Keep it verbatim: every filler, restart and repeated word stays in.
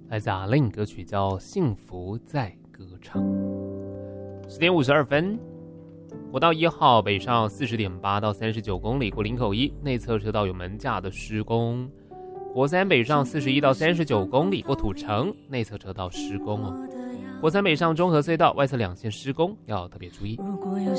来自阿令，歌曲叫《幸福在歌唱》。十点五十二分，国道一号北上四十点八到三十九公里，过林口一内侧车道有门架的施工。国三北上四十一到三十九公里，过土城内侧车道施工哦。国三北上中和隧道外侧两线施工，要特别注意。